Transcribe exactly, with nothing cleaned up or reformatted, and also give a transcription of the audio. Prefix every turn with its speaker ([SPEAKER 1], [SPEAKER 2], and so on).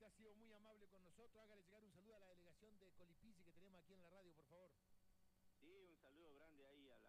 [SPEAKER 1] Usted ha sido muy amable con nosotros. Hágale llegar un saludo a la delegación de Colipizzi que tenemos aquí en la radio, por favor.
[SPEAKER 2] Sí, un saludo grande ahí al